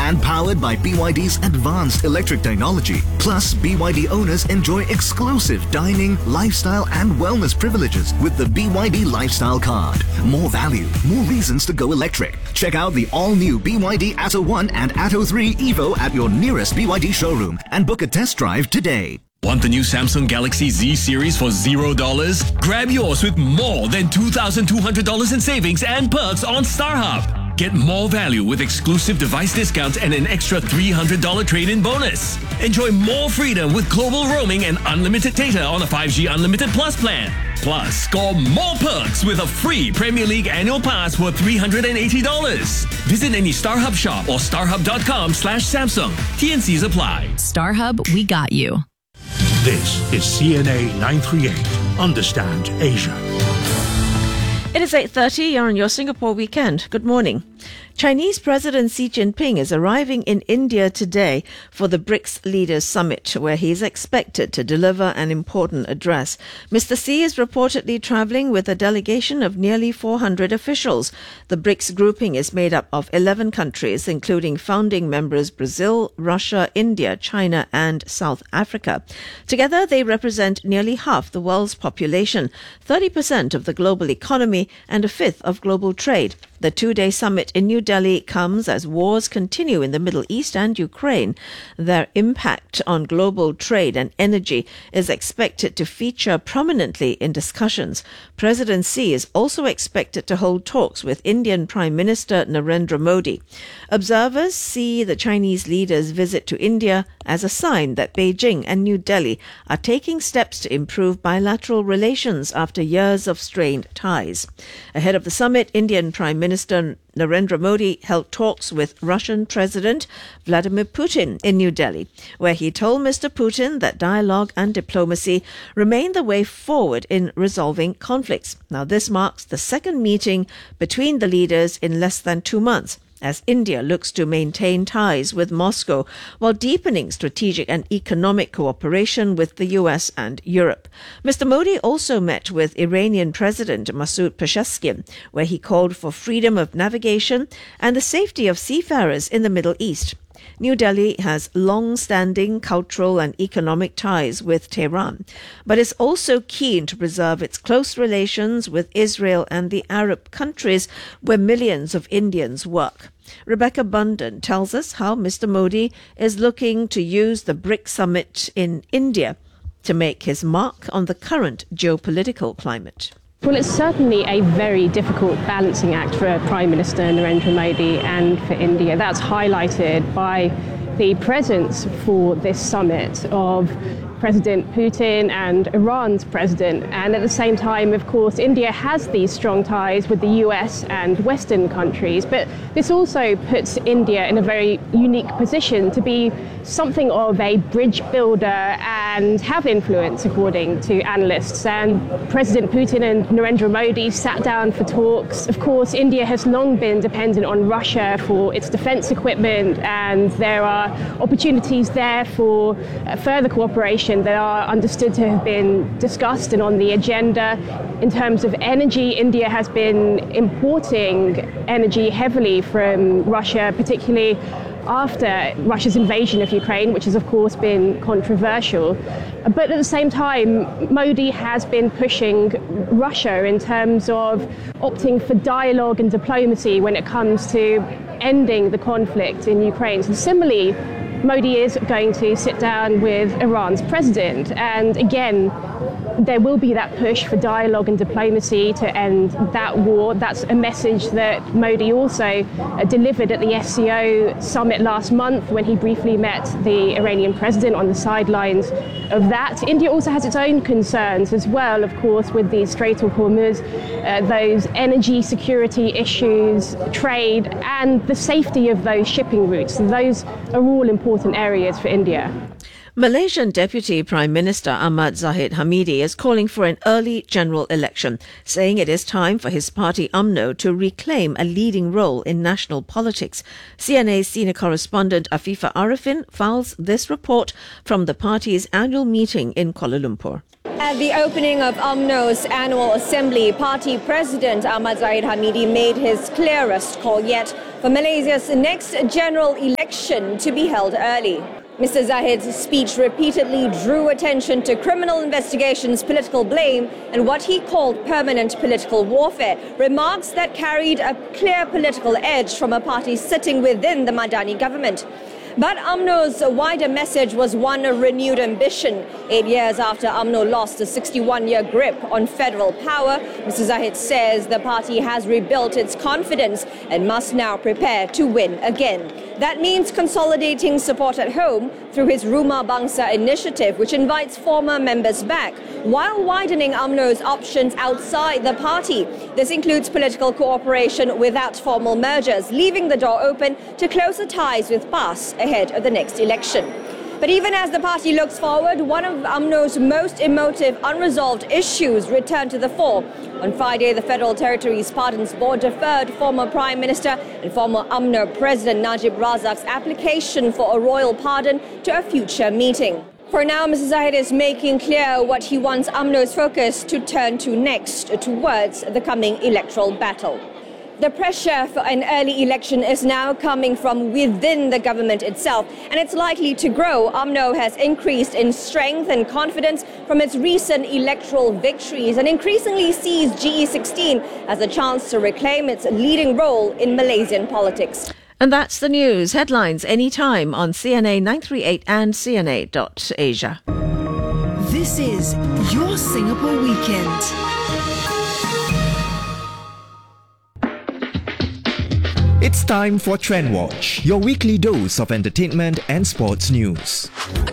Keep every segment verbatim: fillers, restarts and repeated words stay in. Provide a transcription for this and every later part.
and powered by B Y D's advanced electric technology. Plus, B Y D owners enjoy exclusive dining, lifestyle and wellness privileges with the B Y D Lifestyle Card. More value, more reasons to go electric. Check out the all-new B Y D Atto one and Atto three Evo at your nearest B Y D showroom and book a test drive today. Want the new Samsung Galaxy Z series for zero dollars? Grab yours with more than two thousand two hundred dollars in savings and perks on StarHub. Get more value with exclusive device discounts and an extra three hundred dollars trade-in bonus. Enjoy more freedom with global roaming and unlimited data on a five G Unlimited Plus plan. Plus, score more perks with a free Premier League annual pass worth three hundred eighty dollars. Visit any StarHub shop or starhub.com slash Samsung. T and Cs apply. StarHub, we got you. This is C N A nine thirty-eight. Understand Asia. It is eight thirty. You're on your Singapore weekend. Good morning. Chinese President Xi Jinping is arriving in India today for the BRICS Leaders Summit, where he is expected to deliver an important address. Mister Xi is reportedly travelling with a delegation of nearly four hundred officials. The BRICS grouping is made up of eleven countries, including founding members Brazil, Russia, India, China and South Africa. Together, they represent nearly half the world's population, thirty percent of the global economy and a fifth of global trade. The two-day summit in New Delhi comes as wars continue in the Middle East and Ukraine. Their impact on global trade and energy is expected to feature prominently in discussions. President Xi is also expected to hold talks with Indian Prime Minister Narendra Modi. Observers see the Chinese leader's visit to India as a sign that Beijing and New Delhi are taking steps to improve bilateral relations after years of strained ties. Ahead of the summit, Indian Prime Minister Narendra Modi held talks with Russian President Vladimir Putin in New Delhi, where he told Mister Putin that dialogue and diplomacy remain the way forward in resolving conflicts. Now, this marks the second meeting between the leaders in less than two months, as India looks to maintain ties with Moscow while deepening strategic and economic cooperation with the U S and Europe. Mister Modi also met with Iranian President Masoud Pezeshkian, where he called for freedom of navigation and the safety of seafarers in the Middle East. New Delhi has long-standing cultural and economic ties with Tehran, but is also keen to preserve its close relations with Israel and the Arab countries where millions of Indians work. Rebecca Bundan tells us how Mister Modi is looking to use the BRICS summit in India to make his mark on the current geopolitical climate. Well, it's certainly a very difficult balancing act for Prime Minister Narendra Modi and for India. That's highlighted by the presence for this summit of President Putin and Iran's president. And at the same time, of course, India has these strong ties with the U S and Western countries. But this also puts India in a very unique position to be something of a bridge builder and have influence, according to analysts. And President Putin and Narendra Modi sat down for talks. Of course, India has long been dependent on Russia for its defense equipment, and there are opportunities there for further cooperation that are understood to have been discussed and on the agenda. In terms of energy, India has been importing energy heavily from Russia, particularly after Russia's invasion of Ukraine, which has of course been controversial. But at the same time, Modi has been pushing Russia in terms of opting for dialogue and diplomacy when it comes to ending the conflict in Ukraine. So similarly, Modi is going to sit down with Iran's president, and again, there will be that push for dialogue and diplomacy to end that war. That's a message that Modi also uh, delivered at the S C O summit last month when he briefly met the Iranian president on the sidelines of that. India also has its own concerns as well, of course, with the Strait of Hormuz, uh, those energy security issues, trade, and the safety of those shipping routes. Those are all important areas for India. Malaysian Deputy Prime Minister Ahmad Zahid Hamidi is calling for an early general election, saying it is time for his party U M N O to reclaim a leading role in national politics. C N A's senior correspondent Afifa Arifin files this report from the party's annual meeting in Kuala Lumpur. At the opening of U M N O's annual assembly, party president Ahmad Zahid Hamidi made his clearest call yet for Malaysia's next general election to be held early. Mister Zahid's speech repeatedly drew attention to criminal investigations, political blame, and what he called permanent political warfare, remarks that carried a clear political edge from a party sitting within the Madani government. But U M N O's wider message was one of renewed ambition. Eight years after U M N O lost a sixty-one-year grip on federal power, Mister Zahid says the party has rebuilt its confidence and must now prepare to win again. That means consolidating support at home through his Rumah Bangsa initiative, which invites former members back, while widening U M N O's options outside the party. This includes political cooperation without formal mergers, leaving the door open to closer ties with P A S ahead of the next election. But even as the party looks forward, one of U M N O's most emotive unresolved issues returned to the fore. On Friday, the Federal Territories Pardons Board deferred former Prime Minister and former U M N O President Najib Razak's application for a royal pardon to a future meeting. For now, Mister Zahid is making clear what he wants U M N O's focus to turn to next, towards the coming electoral battle. The pressure for an early election is now coming from within the government itself, and it's likely to grow. U M N O has increased in strength and confidence from its recent electoral victories and increasingly sees G E sixteen as a chance to reclaim its leading role in Malaysian politics. And that's the news. Headlines anytime on C N A nine three eight and C N A dot Asia. This is your Singapore Weekend. It's time for Trend Watch, your weekly dose of entertainment and sports news.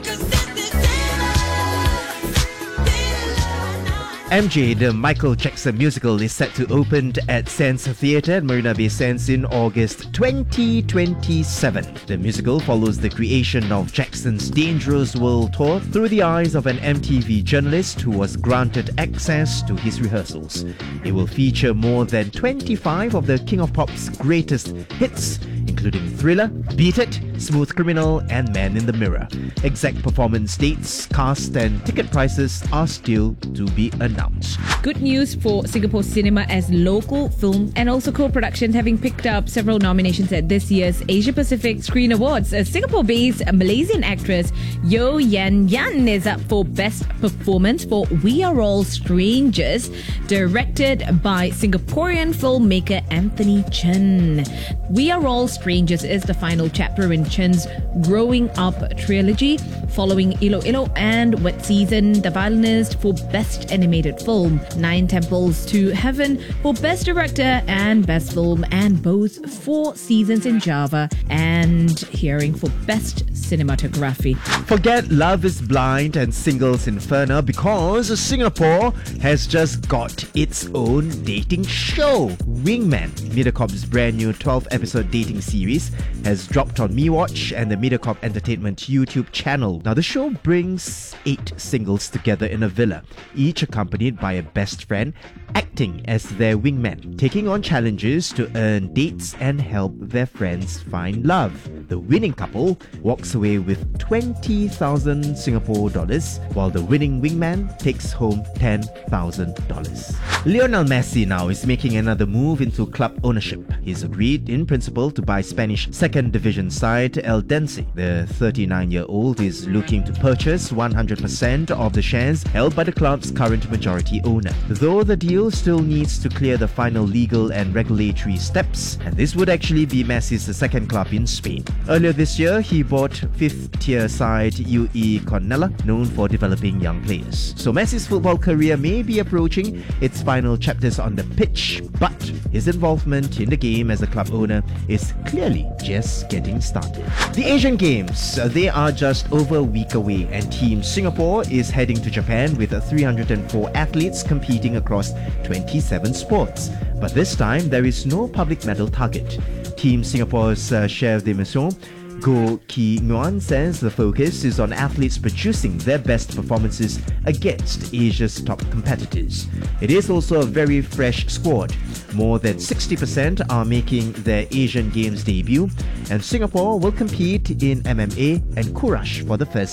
M J, the Michael Jackson musical, is set to open at Sands Theatre at Marina Bay Sands in August twenty twenty-seven. The musical follows the creation of Jackson's Dangerous World Tour through the eyes of an M T V journalist who was granted access to his rehearsals. It will feature more than twenty-five of the King of Pop's greatest hits, including Thriller, Beat It, Smooth Criminal, and Man in the Mirror. Exact performance dates, cast, and ticket prices are still to be announced. Good news for Singapore cinema, as local film and also co-production having picked up several nominations at this year's Asia Pacific Screen Awards. A Singapore-based Malaysian actress, Yeo Yan Yan, is up for Best Performance for We Are All Strangers, directed by Singaporean filmmaker Anthony Chen. We Are All Strangers is the final chapter in Chen's growing up trilogy, following Ilo Ilo and Wet Season, The Violinist for Best Animated Film, Nine Temples to Heaven for Best Director and Best Film, and both Four Seasons in Java and Hearing for Best Cinematography. Forget Love is Blind and Singles Inferno, because Singapore has just got its own dating show. Wingman, Mediacorp's brand new twelve episode dating series, has dropped on MeWatch and the Mediacorp Entertainment YouTube channel. Now, the show brings eight singles together in a villa, each accompanied by a best friend acting as their wingman, taking on challenges to earn dates and help their friends find love. The winning couple walks away with twenty thousand Singapore dollars, while the winning wingman takes home ten thousand dollars. Lionel Messi now is making another move into club ownership. He's agreed in principle to buy Spanish second division side Eldense. The thirty-nine-year-old is looking to purchase one hundred percent of the shares held by the club's current majority owner, though the deal still needs to clear the final legal and regulatory steps, and this would actually be Messi's second club in Spain. Earlier this year, he bought fifth-tier side U E Cornellà, known for developing young players. So Messi's football career may be approaching its final chapters on the pitch, but his involvement in the game as a club owner is clearly just getting started. The Asian Games, they are just over a week away, and Team Singapore is heading to Japan with three hundred four athletes competing across twenty-seven sports. But this time, there is no public medal target. Team Singapore's uh, chef de mission, Goh Ki Nguyen, says the focus is on athletes producing their best performances against Asia's top competitors. It is also a very fresh squad. More than sixty percent are making their Asian Games debut, and Singapore will compete in M M A and Courage for the first time.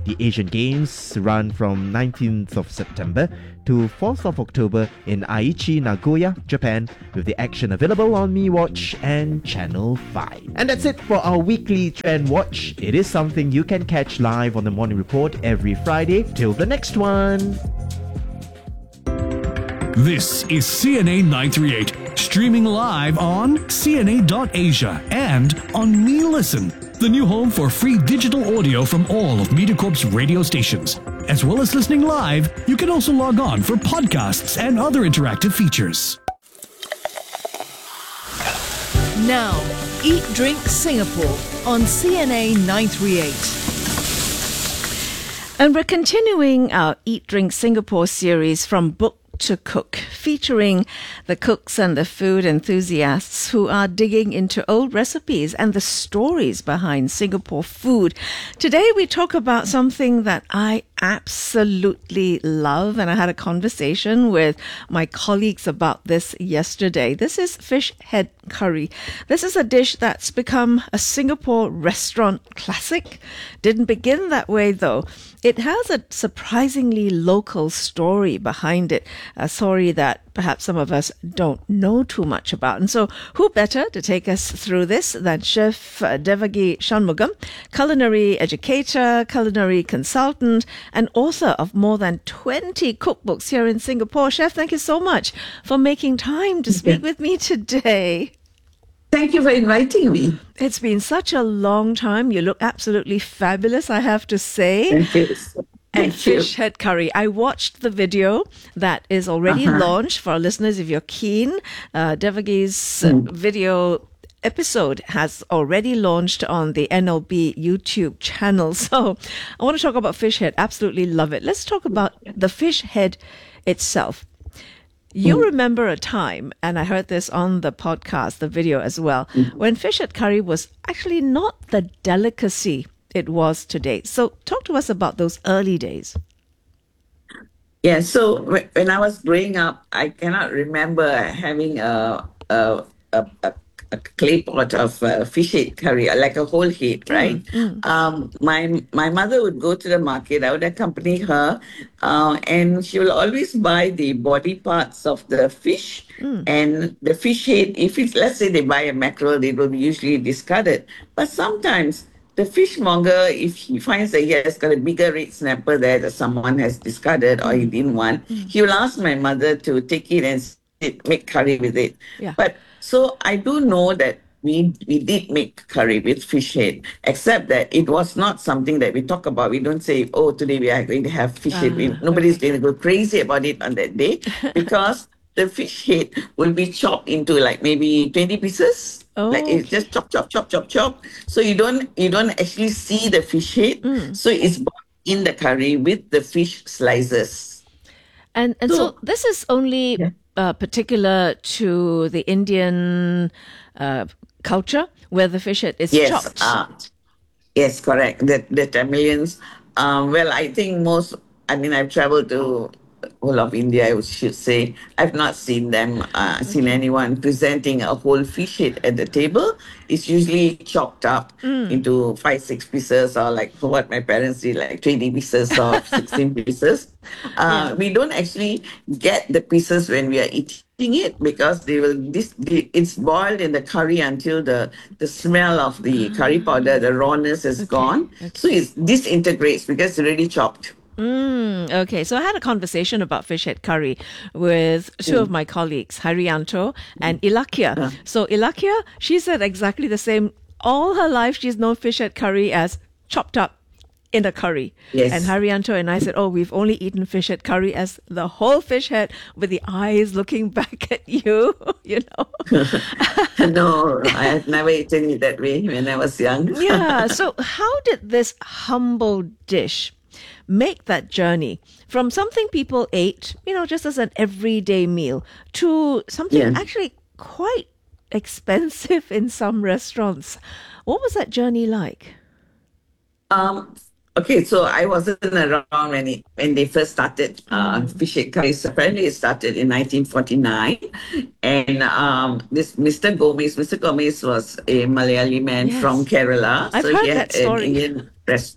The Asian Games run from nineteenth of September to fourth of October in Aichi, Nagoya, Japan, with the action available on MeWatch and Channel five. And that's it for our weekly Trend Watch. It is something you can catch live on the Morning Report every Friday. Till the next one. This is C N A nine three eight, streaming live on C N A dot Asia and on MeListen, the new home for free digital audio from all of MediaCorp's radio stations. As well as listening live, you can also log on for podcasts and other interactive features. Now, Eat Drink Singapore on C N A nine three eight. And we're continuing our Eat Drink Singapore series from book to cook, featuring the cooks and the food enthusiasts who are digging into old recipes and the stories behind Singapore food. Today we talk about something that I absolutely love, and I had a conversation with my colleagues about this yesterday. This is fish head curry. This is a dish that's become a Singapore restaurant classic. Didn't begin that way though. It has a surprisingly local story behind it, a story that perhaps some of us don't know too much about. And so who better to take us through this than Chef Devagi Shanmugam, culinary educator, culinary consultant, and author of more than twenty cookbooks here in Singapore. Chef, thank you so much for making time to speak with me today. Thank you for inviting me. It's been such a long time. You look absolutely fabulous, I have to say. Thank you. And Thank fish you. head curry. I watched the video that is already Uh-huh. launched for our listeners if you're keen. Uh, Devagi's Mm. uh, video episode has already launched on the N L B YouTube channel. So I want to talk about fish head. Absolutely love it. Let's talk about the fish head itself. You Mm. remember a time, and I heard this on the podcast, the video as well, Mm. when fish head curry was actually not the delicacy it was today. So talk to us about those early days. Yeah, so wh- when I was growing up, I cannot remember having a a a, a, a clay pot of uh, fish head curry, like a whole head, right? Um, my my mother would go to the market. I would accompany her, uh, and she will always buy the body parts of the fish and the fish head. If it's, let's say they buy a mackerel, they will usually discard it. But sometimes the fishmonger, if he finds that he has got a bigger red snapper there that someone has discarded or he didn't want, he will ask my mother to take it and sit, make curry with it. Yeah. But so I do know that we we did make curry with fish head, except that it was not something that we talk about. We don't say, oh, today we are going to have fish head. We- Ah, Nobody's going to go crazy about it on that day because the fish head will be chopped into like maybe twenty pieces. Oh, Like it's okay. just chop, chop, chop, chop, chop. So you don't you don't actually see the fish head. So it's bought in the curry with the fish slices. And and so, So- this is only uh, particular to the Indian uh, culture where the fish head is Yes, chopped. uh, yes, correct. The the Tamilians. Um, well, I think most. I mean, I've traveled to whole of India. I should say I've not seen them. Uh, seen anyone presenting a whole fish head at the table. It's usually chopped up into five, six pieces, or like for what my parents did, like twenty pieces or sixteen pieces. Uh, We don't actually get the pieces when we are eating it because they will. This the, it's boiled in the curry until the the smell of the curry powder, the rawness is gone. So it disintegrates because it's already chopped. Mm, okay, so I had a conversation about fish head curry with two of my colleagues, Harianto and Ilakia. So Ilakia, she said exactly the same. All her life, she's known fish head curry as chopped up in a curry. Yes. And Harianto and I said, oh, we've only eaten fish head curry as the whole fish head with the eyes looking back at you, you know. No, I have never eaten it that way when I was young. Yeah, so how did this humble dish make that journey from something people ate, you know, just as an everyday meal, to something Yeah. actually quite expensive in some restaurants? What was that journey like? Um, okay, so I wasn't around when it, when they first started uh, fish head curry. So apparently it started in nineteen forty-nine. And um, this Mister Gomez, Mister Gomez was a Malayali man Yes. from Kerala. I've so heard he that had story. an Indian restaurant.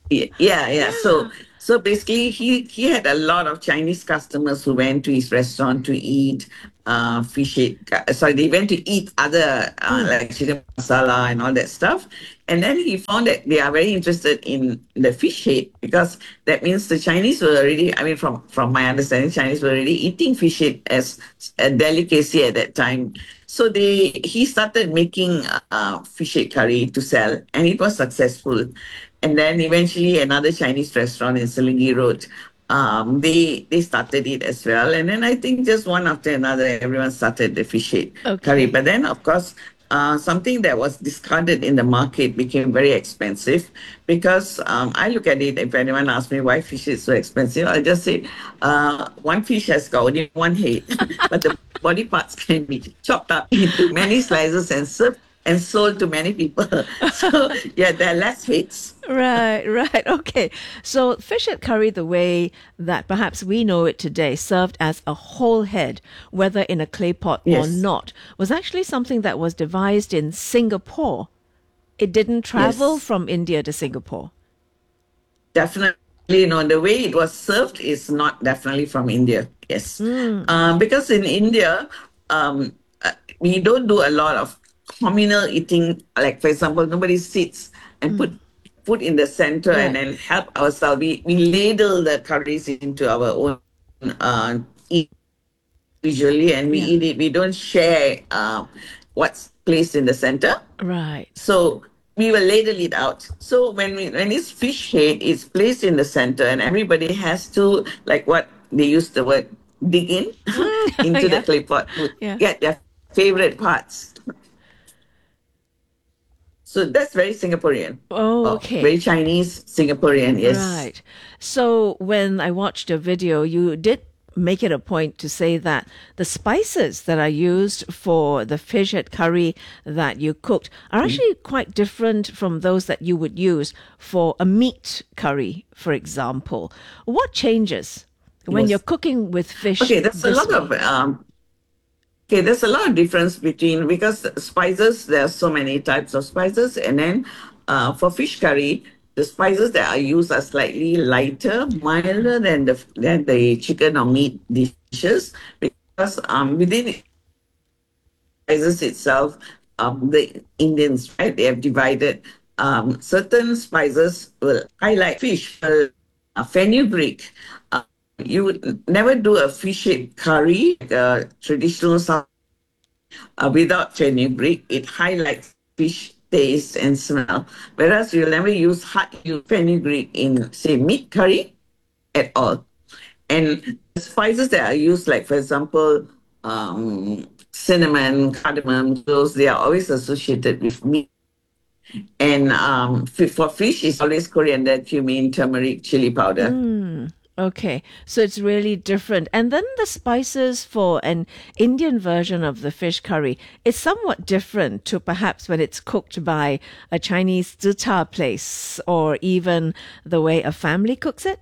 Yeah, yeah, yeah. So, so basically, he he had a lot of Chinese customers who went to his restaurant to eat uh, fish head. ca- Sorry, they went to eat other uh, like chicken masala and all that stuff. And then he found that they are very interested in the fish head because that means the Chinese were already. I mean, from from my understanding, Chinese were already eating fish head as a delicacy at that time. So they he started making uh, fish head curry to sell, and it was successful. And then eventually another Chinese restaurant in Selingi Road, um, they they started it as well. And then I think just one after another, everyone started the fish head curry. But then, of course, uh, something that was discarded in the market became very expensive because um, I look at it, if anyone asks me why fish is so expensive, I just say uh, one fish has got only one head, but the body parts can be chopped up into many slices and served and sold to many people. So, yeah, there are less hits. Right, right. Okay. So fish head curry, the way that perhaps we know it today, served as a whole head, whether in a clay pot or Yes. not, was actually something that was devised in Singapore. It didn't travel Yes. from India to Singapore. Definitely, you know, the way it was served is not definitely from India. Yes. Um, because in India, um, uh, we don't do a lot of communal eating. Like, for example, nobody sits and put food in the center and then help ourselves. We, we ladle the curries into our own uh, eat usually, and we eat it. We don't share uh, what's placed in the center. Right. So we will ladle it out. So when we when this fish head is placed in the center and everybody has to, like what they use the word, dig in into Yeah. the clay pot to Yeah. get their favorite parts. So that's very Singaporean. Oh, Oh, okay. very Chinese Singaporean, yes. Right. So when I watched your video, you did make it a point to say that the spices that are used for the fish head curry that you cooked are actually quite different from those that you would use for a meat curry, for example. What changes when Yes. you're cooking with fish? Okay, there's a this lot of way? um, okay. There's a lot of difference between, because spices, there are so many types of spices, and then uh, for fish curry, the spices that are used are slightly lighter, milder than the than the chicken or meat dishes, because um within spices itself, um the Indians, right, they have divided um certain spices will highlight fish. Uh, fenugreek. Uh, you would never do a fish head curry, like a traditional South, uh, without fenugreek. It highlights fish taste and smell. Whereas you'll never use hot use fenugreek in, say, meat curry at all. And the spices that are used, like, for example, um, cinnamon, cardamom, those, they are always associated with meat. And um, fi- for fish, it's always coriander, cumin, turmeric, chili powder. Mm, okay, so it's really different. And then the spices for an Indian version of the fish curry is somewhat different to perhaps when it's cooked by a Chinese zita place or even the way a family cooks it.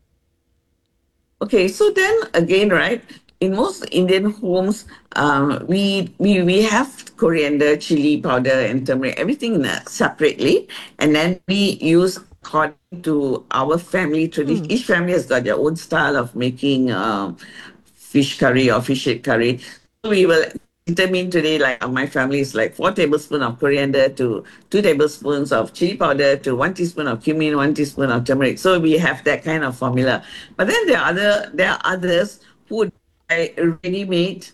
Okay, so then again, right, in most Indian homes, um, we, we we have coriander, chili powder, and turmeric, everything in a- separately, and then we use according to our family tradition. Each family has got their own style of making um, fish curry or fish head curry. So we will determine today, like uh, my family is like four tablespoons of coriander to two tablespoons of chili powder to one teaspoon of cumin, one teaspoon of turmeric. So we have that kind of formula. But then there are other there are others who would buy ready-made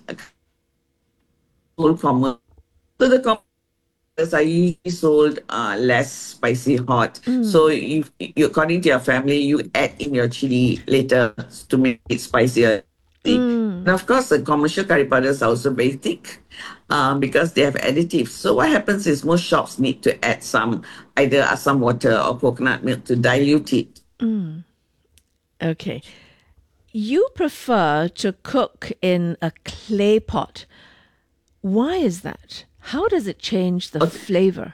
whole commerce. So the commerce are usually sold uh, less spicy hot. So you, you according to your family, you add in your chili later to make it spicier. And of course, the commercial curry powders are also very thick um, because they have additives. So what happens is most shops need to add some, either some water or coconut milk to dilute it. Mm. Okay. You prefer to cook in a clay pot. Why is that? How does it change the flavor?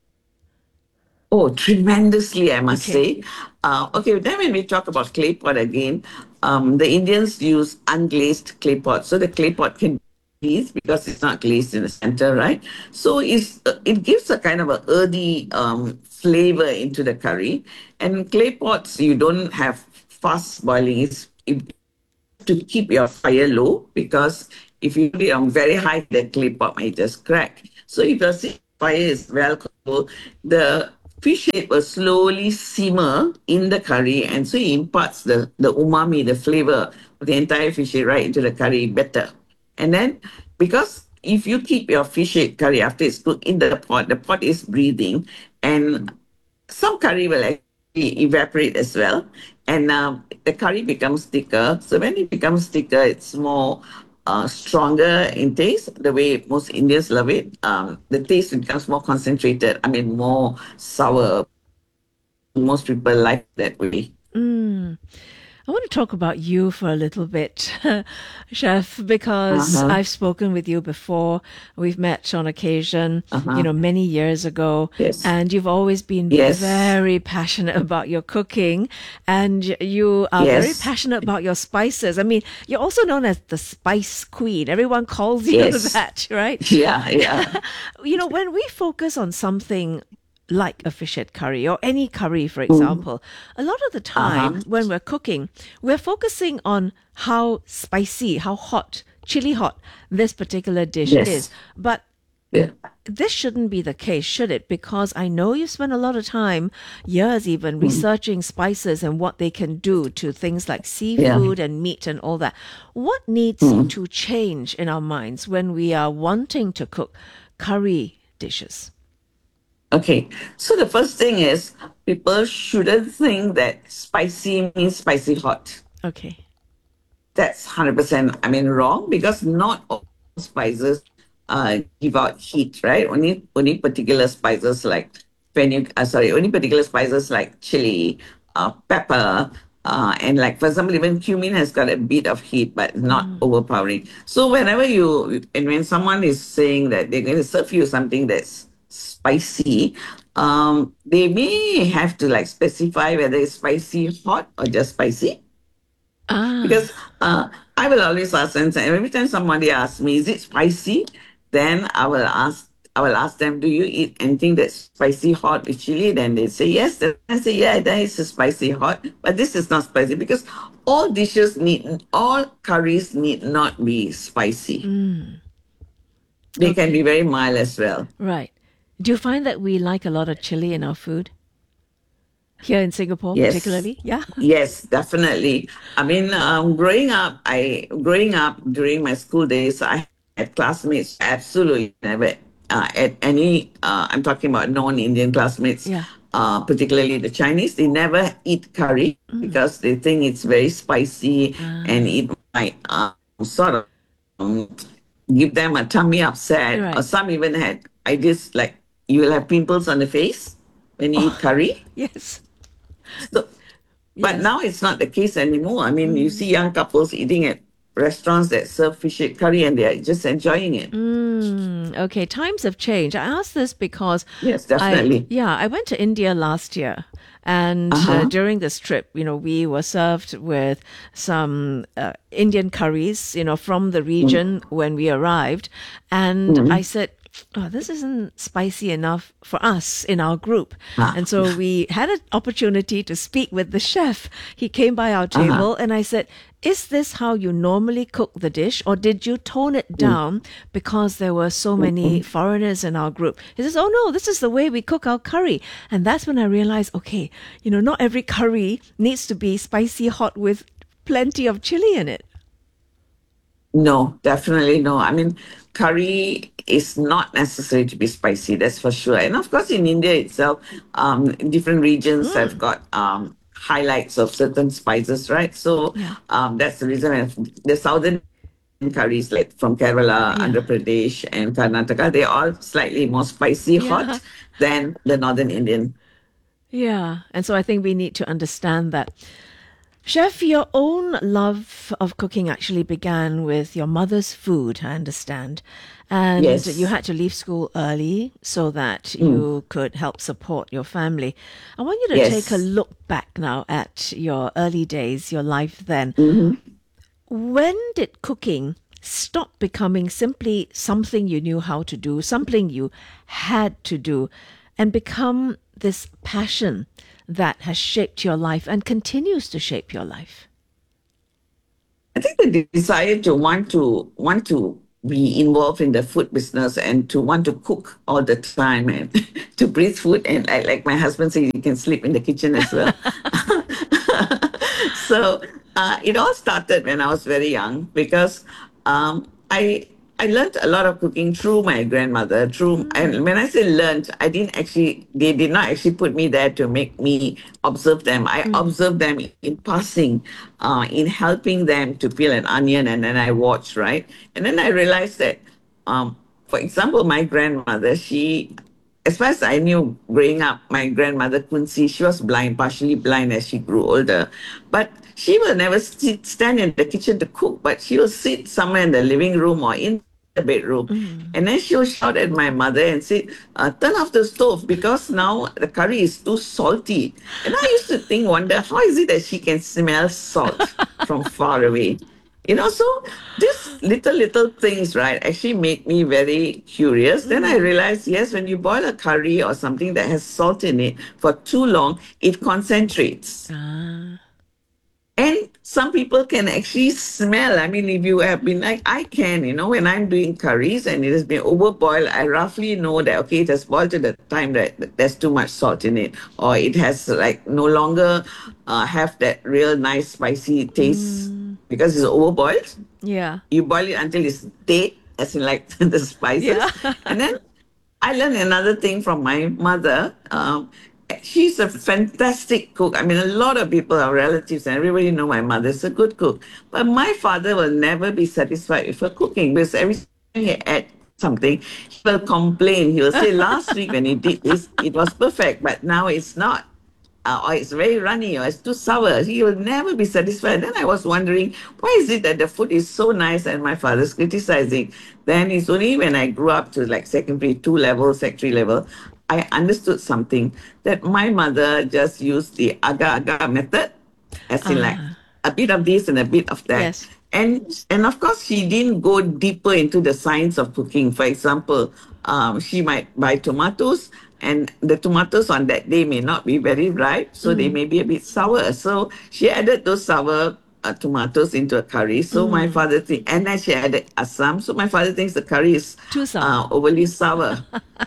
Oh, tremendously, I must Okay. say. Uh, okay, then when we talk about clay pot again, um, the Indians use unglazed clay pot. So the clay pot can be glazed because it's not glazed in the center, right? So it's, uh, it gives a kind of a earthy um, flavor into the curry. And clay pots, you don't have fast boiling. It's it, to keep your fire low, because if you put it on very high, the clay pot might just crack. So if your fire is well controlled, the fish head will slowly simmer in the curry, and so it imparts the, the umami, the flavor of the entire fish head right into the curry better. And then, because if you keep your fish head curry after it's cooked in the pot, the pot is breathing, and some curry will actually evaporate as well, and um, the curry becomes thicker. So when it becomes thicker, it's more uh, stronger in taste, the way most Indians love it. Um, the taste becomes more concentrated, I mean, more sour. Most people like that way. Mm. I want to talk about you for a little bit, Chef, because Uh-huh. I've spoken with you before. We've met on occasion, Uh-huh. you know, many years ago. Yes. And you've always been Yes. very passionate about your cooking, and you are very Yes. passionate about your spices. I mean, you're also known as the Spice Queen. Everyone calls you Yes. that, right? Yeah, yeah. You know, when we focus on something like a fish head curry or any curry, for example, a lot of the time Uh-huh. when we're cooking, we're focusing on how spicy, how hot, chili hot this particular dish Yes. is. But Yeah. this shouldn't be the case, should it? Because I know you spend a lot of time, years even, researching spices and what they can do to things like seafood and meat and all that. What needs to change in our minds when we are wanting to cook curry dishes? Okay, so the first thing is people shouldn't think that spicy means spicy hot. Okay. That's one hundred percent, I mean, wrong, because not all spices uh, give out heat, right? Only only particular spices like fenugreek, uh, sorry, only particular spices like chili, uh, pepper, uh, and like, for example, even cumin has got a bit of heat, but not overpowering. So whenever you, and when someone is saying that they're going to serve you something that's spicy, um, they may have to like specify whether it's spicy hot or just spicy. Ah. Because uh, I will always ask them, and every time somebody asks me, is it spicy? Then I will ask, I will ask them, do you eat anything that's spicy hot with chili? Then they say yes. Then I say, yeah, that is a spicy hot, but this is not spicy, because all dishes need, all curries need not be spicy. They can be very mild as well. Right. Do you find that we like a lot of chili in our food? Here in Singapore, Yes. particularly? Yeah. Yes, definitely. I mean, um, growing up, I growing up during my school days, I had classmates absolutely never uh, at any. Uh, I'm talking about non-Indian classmates, Yeah. uh, particularly the Chinese. They never eat curry because they think it's very spicy and it might uh, sort of um, give them a tummy upset. Right. Or some even had ideas like you will have pimples on the face when you eat curry. Yes. So, but Yes. now it's not the case anymore. I mean, you see young couples eating at restaurants that serve fish head curry and they're just enjoying it. Mm, okay, times have changed. I asked this because Yes, definitely. I, yeah, I went to India last year, and uh, Uh-huh. during this trip, you know, we were served with some uh, Indian curries, you know, from the region when we arrived, and I said, oh, this isn't spicy enough for us in our group. Ah. And so we had an opportunity to speak with the chef. He came by our table and I said, is this how you normally cook the dish, or did you tone it down because there were so many foreigners in our group? He says, oh no, this is the way we cook our curry. And that's when I realized, okay, you know, not every curry needs to be spicy hot with plenty of chili in it. No, definitely no. I mean, curry is not necessary to be spicy, that's for sure. And of course, in India itself, um, different regions have got um, highlights of certain spices, right? So um, that's the reason if the southern curries, like from Kerala, Andhra Pradesh, and Karnataka, they're all slightly more spicy Yeah. hot than the northern Indian. Yeah, and so I think we need to understand that. Chef, your own love of cooking actually began with your mother's food, I understand. And Yes. you had to leave school early so that you could help support your family. I want you to Yes. take a look back now at your early days, your life then. When did cooking stop becoming simply something you knew how to do, something you had to do, and become this passion that has shaped your life and continues to shape your life? I think the desire to want to want to be involved in the food business and to want to cook all the time and to breathe food, and I, like my husband said, you can sleep in the kitchen as well. So uh, it all started when I was very young, because um, I I learned a lot of cooking through my grandmother. Through and when I say learned, I didn't actually they did not actually put me there to make me observe them. I mm. observed them in passing, uh, in helping them to peel an onion, and then I watched, right? And then I realized that, um, for example, my grandmother, she, as far as I knew growing up, my grandmother Kunsi, she was blind, partially blind as she grew older. But she will never sit, stand in the kitchen to cook, but she will sit somewhere in the living room or in the bedroom. Mm. And then she will shout at my mother and say, uh, turn off the stove because now the curry is too salty. And I used to think, wonder, how is it that she can smell salt from far away? You know, so these little, little things, right, actually make me very curious. Mm. Then I realized, yes, when you boil a curry or something that has salt in it for too long, it concentrates. Ah. And some people can actually smell. I mean, if you have been like, I can, you know, when I'm doing curries and it has been overboiled, I roughly know that, okay, it has boiled to the time that there's too much salt in it. Or it has like no longer uh, have that real nice spicy taste mm. because it's overboiled. Yeah. You boil it until it's dead, as in like the spices. Yeah. And then I learned another thing from my mother. Um, She's a fantastic cook. I mean, a lot of people are relatives and everybody know my mother's a good cook. But my father will never be satisfied with her cooking, because every time he add something, he will complain. He will say, last week when he did this, it was perfect, but now it's not. Uh, or it's very runny, or it's too sour. He will never be satisfied. Then I was wondering, why is it that the food is so nice and my father's criticizing? Then it's only when I grew up to like secondary two level, sec three level, I understood something, that my mother just used the agar-agar method, as in uh, like a bit of this and a bit of that. Yes. And and of course, she didn't go deeper into the science of cooking. For example, um, she might buy tomatoes, and the tomatoes on that day may not be very ripe, so mm. they may be a bit sour. So she added those sour uh, tomatoes into a curry. So mm. my father thinks, and then she added asam. So my father thinks the curry is too sour, uh, overly sour.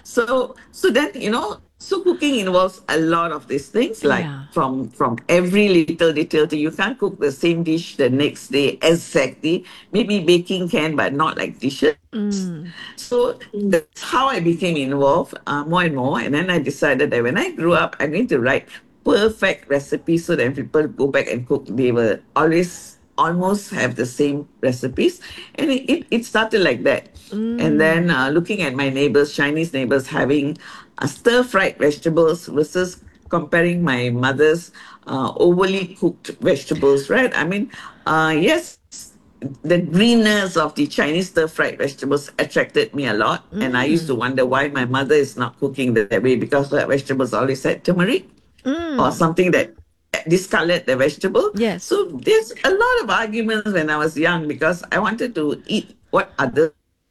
so so then, you know, so cooking involves a lot of these things, like yeah. from from every little detail to, you can't cook the same dish the next day exactly. Maybe baking can, but not like dishes. Mm. So that's how I became involved uh, more and more. And then I decided that when I grew up, I'm going to write perfect recipes so that when people go back and cook, they will always almost have the same recipes. And it, it, it started like that. Mm. And then uh, looking at my neighbors, Chinese neighbors, having uh, stir-fried vegetables versus comparing my mother's uh, overly cooked vegetables, right? I mean, uh, yes, the greenness of the Chinese stir-fried vegetables attracted me a lot. Mm. And I used to wonder why my mother is not cooking that way, because her vegetables always had turmeric mm. or something that discolored the vegetable. Yes. So there's a lot of arguments when I was young, because I wanted to eat what others.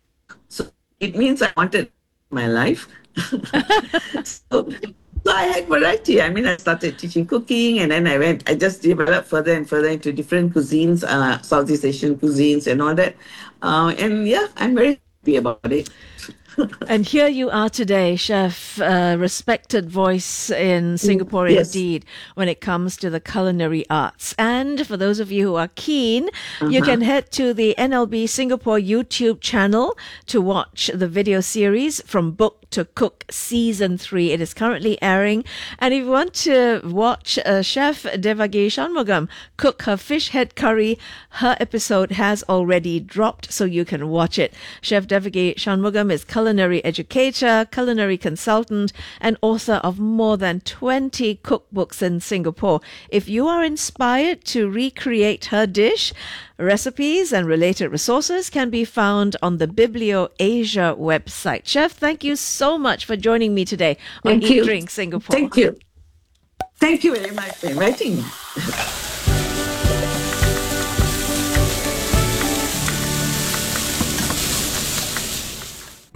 So it means I wanted my life. so, so I had variety. I mean, I started teaching cooking, and then I went, I just developed further and further into different cuisines, uh, Southeast Asian cuisines and all that. Uh, and yeah, I'm very happy about it. And here you are today, Chef, a respected voice in Singapore yes. indeed, when it comes to the culinary arts. And for those of you who are keen, uh-huh. you can head to the N L B Singapore YouTube channel to watch the video series From Book to Cook Season three. It is currently airing. And if you want to watch uh, Chef Devagi Shanmugam cook her fish head curry, her episode has already dropped, so you can watch it. Chef Devagi Shanmugam is culinary educator, culinary consultant, and author of more than twenty cookbooks in Singapore. If you are inspired to recreate her dish, recipes and related resources can be found on the Biblio Asia website. Chef, thank you so much for joining me today on Thank Eat you. Drink Singapore. Thank you. Thank you very much for inviting me.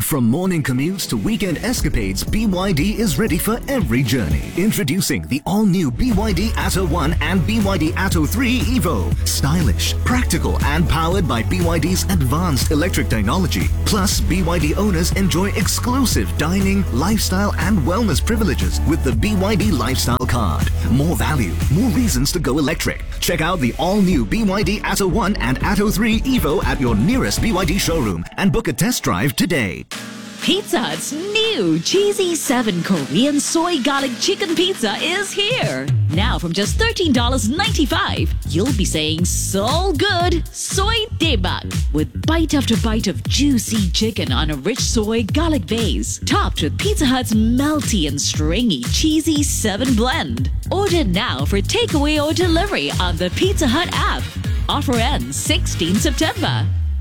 From morning commutes to weekend escapades, B Y D is ready for every journey. Introducing the all-new B Y D Atto one and B Y D Atto three Evo. Stylish, practical and powered by B Y D's advanced electric technology. Plus, B Y D owners enjoy exclusive dining, lifestyle and wellness privileges with the B Y D Lifestyle Card. More value, more reasons to go electric. Check out the all-new B Y D Atto one and Atto three Evo at your nearest B Y D showroom and book a test drive today. Pizza Hut's new Cheesy seven Korean Soy Garlic Chicken Pizza is here. Now from just thirteen dollars and ninety-five cents, you'll be saying so good, soy daebak, with bite after bite of juicy chicken on a rich soy garlic base, topped with Pizza Hut's melty and stringy Cheesy seven blend. Order now for takeaway or delivery on the Pizza Hut app. Offer ends sixteenth September.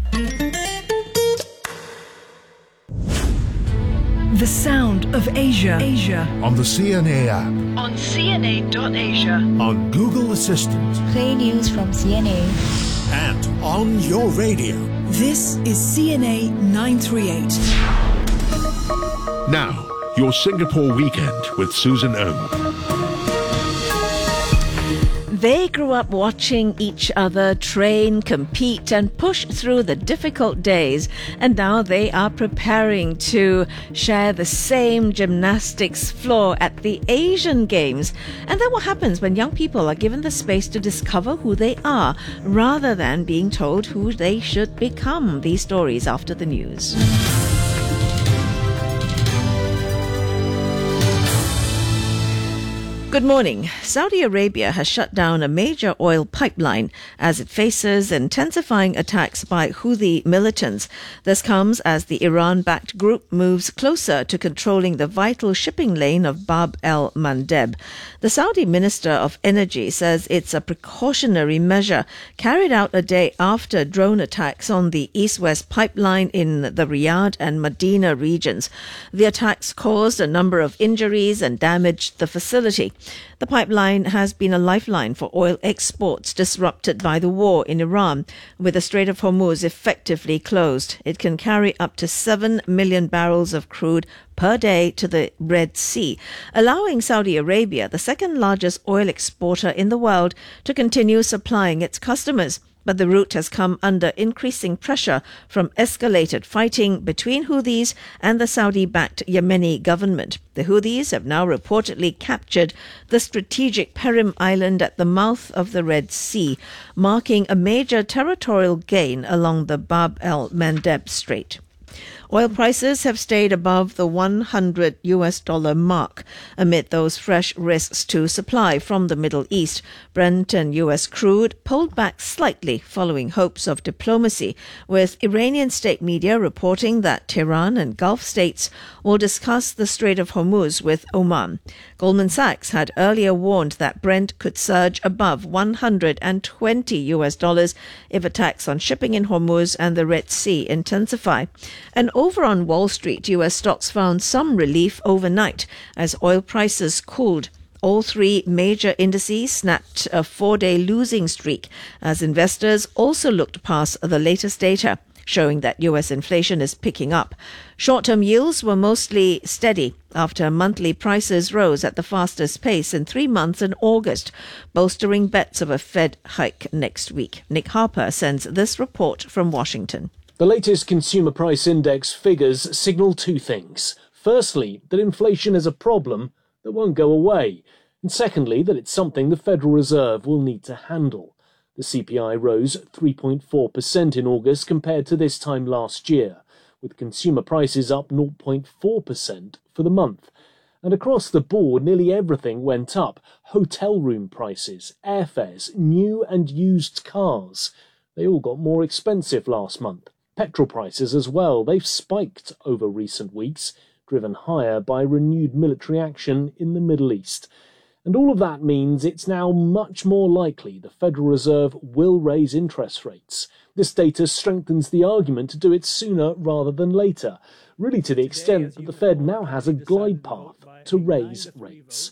The sound of Asia. Asia. On the C N A app. On C N A dot Asia. On Google Assistant. Play news from C N A. And on your radio. This is C N A nine three eight. Now, your Singapore weekend with Susan Ong. They grew up watching each other train, compete and push through the difficult days, and now they are preparing to share the same gymnastics floor at the Asian Games. And then what happens when young people are given the space to discover who they are rather than being told who they should become? These stories after the news. Good morning. Saudi Arabia has shut down a major oil pipeline as it faces intensifying attacks by Houthi militants. This comes as the Iran-backed group moves closer to controlling the vital shipping lane of Bab el-Mandeb. The Saudi Minister of Energy says it's a precautionary measure carried out a day after drone attacks on the east-west pipeline in the Riyadh and Medina regions. The attacks caused a number of injuries and damaged the facility. The pipeline has been a lifeline for oil exports disrupted by the war in Iran. With the Strait of Hormuz effectively closed, it can carry up to seven million barrels of crude per day to the Red Sea, allowing Saudi Arabia, the second largest oil exporter in the world, to continue supplying its customers. But the route has come under increasing pressure from escalated fighting between Houthis and the Saudi-backed Yemeni government. The Houthis have now reportedly captured the strategic Perim Island at the mouth of the Red Sea, marking a major territorial gain along the Bab el-Mandeb Strait. Oil prices have stayed above the one hundred US dollar mark amid those fresh risks to supply from the Middle East. Brent and U S crude pulled back slightly following hopes of diplomacy, with Iranian state media reporting that Tehran and Gulf states will discuss the Strait of Hormuz with Oman. Goldman Sachs had earlier warned that Brent could surge above one hundred twenty US dollars if attacks on shipping in Hormuz and the Red Sea intensify. And over on Wall Street, U S stocks found some relief overnight as oil prices cooled. All three major indices snapped a four-day losing streak as investors also looked past the latest data, showing that U S inflation is picking up. Short-term yields were mostly steady after monthly prices rose at the fastest pace in three months in August, bolstering bets of a Fed hike next week. Nick Harper sends this report from Washington. The latest consumer price index figures signal two things. Firstly, that inflation is a problem that won't go away. And secondly, that it's something the Federal Reserve will need to handle. The C P I rose three point four percent in August compared to this time last year, with consumer prices up zero point four percent for the month. And across the board, nearly everything went up. Hotel room prices, airfares, new and used cars. They all got more expensive last month. Petrol prices as well, they've spiked over recent weeks, driven higher by renewed military action in the Middle East. And all of that means it's now much more likely the Federal Reserve will raise interest rates. This data strengthens the argument to do it sooner rather than later, really to the extent that the Fed now has a glide path to raise rates.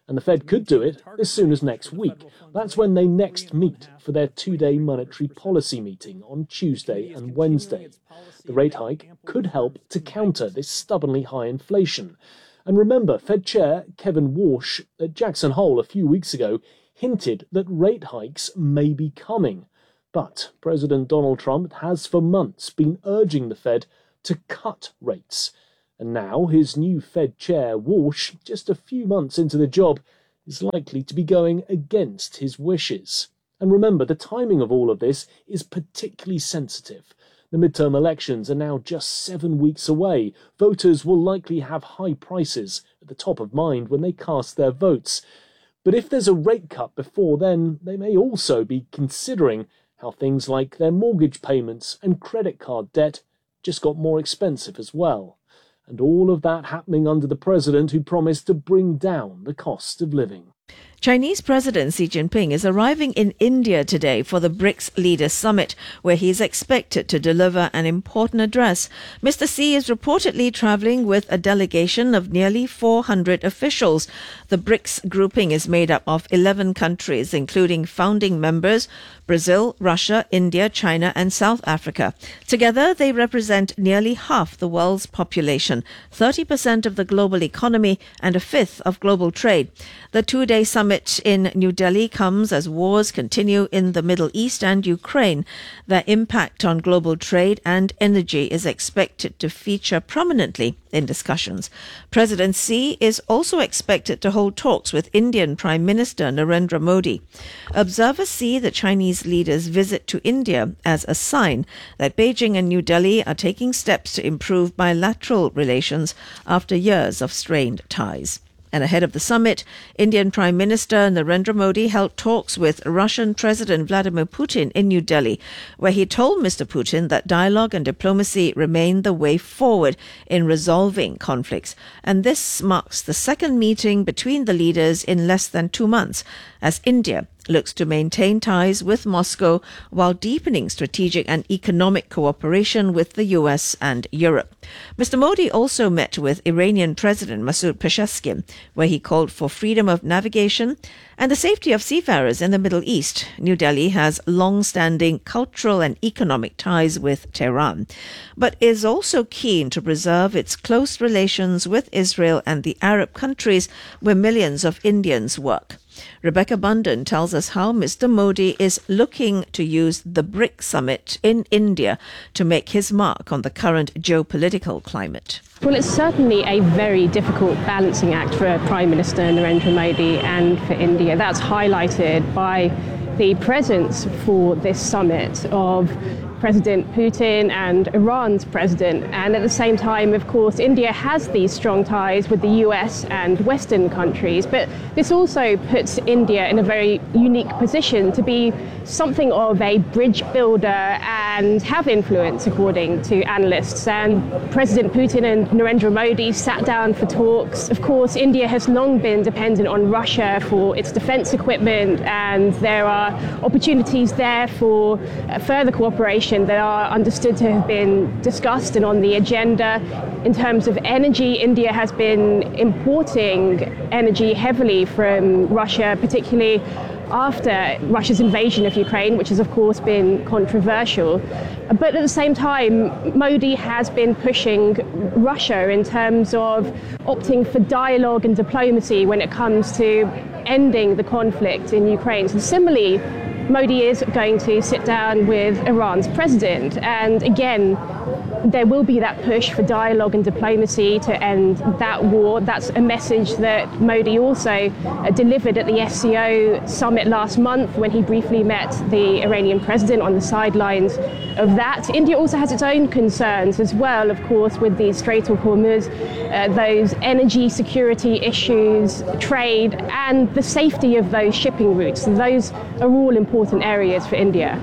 And the Fed could do it as soon as next week. That's when they next meet for their two-day monetary policy meeting on Tuesday and Wednesday. The rate hike could help to counter this stubbornly high inflation. And remember, Fed Chair Kevin Warsh at Jackson Hole a few weeks ago hinted that rate hikes may be coming. But President Donald Trump has for months been urging the Fed to cut rates. And now his new Fed Chair, Warsh, just a few months into the job, is likely to be going against his wishes. And remember, the timing of all of this is particularly sensitive. The midterm elections are now just seven weeks away. Voters will likely have high prices at the top of mind when they cast their votes. But if there's a rate cut before then, they may also be considering how things like their mortgage payments and credit card debt just got more expensive as well. And all of that happening under the president who promised to bring down the cost of living. Chinese President Xi Jinping is arriving in India today for the BRICS Leaders Summit, where he is expected to deliver an important address. Mister Xi is reportedly travelling with a delegation of nearly four hundred officials. The BRICS grouping is made up of eleven countries, including founding members Brazil, Russia, India, China and South Africa. Together, they represent nearly half the world's population, thirty percent of the global economy and a fifth of global trade. The two-day summit in New Delhi comes as wars continue in the Middle East and Ukraine. Their impact on global trade and energy is expected to feature prominently in discussions. President Xi is also expected to hold talks with Indian Prime Minister Narendra Modi. Observers see the Chinese leader's visit to India as a sign that Beijing and New Delhi are taking steps to improve bilateral relations after years of strained ties. And ahead of the summit, Indian Prime Minister Narendra Modi held talks with Russian President Vladimir Putin in New Delhi, where he told Mister Putin that dialogue and diplomacy remain the way forward in resolving conflicts. And this marks the second meeting between the leaders in less than two months, as India looks to maintain ties with Moscow while deepening strategic and economic cooperation with the U S and Europe. Mister Modi also met with Iranian President Masoud Pezeshkian, where he called for freedom of navigation and the safety of seafarers in the Middle East. New Delhi has long-standing cultural and economic ties with Tehran, but is also keen to preserve its close relations with Israel and the Arab countries where millions of Indians work. Rebecca Bundan tells us how Mister Modi is looking to use the BRICS summit in India to make his mark on the current geopolitical climate. Well, it's certainly a very difficult balancing act for Prime Minister Narendra Modi and for India. That's highlighted by the presence for this summit of President Putin and Iran's president. And at the same time, of course, India has these strong ties with the U S and Western countries. But this also puts India in a very unique position to be something of a bridge builder and have influence, according to analysts. And President Putin and Narendra Modi sat down for talks. Of course, India has long been dependent on Russia for its defense equipment, and there are opportunities there for uh, further cooperation that are understood to have been discussed and on the agenda. In terms of energy, India has been importing energy heavily from Russia, particularly after Russia's invasion of Ukraine, which has of course been controversial. But at the same time, Modi has been pushing Russia in terms of opting for dialogue and diplomacy when it comes to ending the conflict in Ukraine. So similarly, Modi is going to sit down with Iran's president, and again, there will be that push for dialogue and diplomacy to end that war. That's a message that Modi also uh, delivered at the S C O summit last month when he briefly met the Iranian president on the sidelines of that. India also has its own concerns as well, of course, with the Strait of Hormuz, uh, those energy security issues, trade, and the safety of those shipping routes. And those are all important areas for India.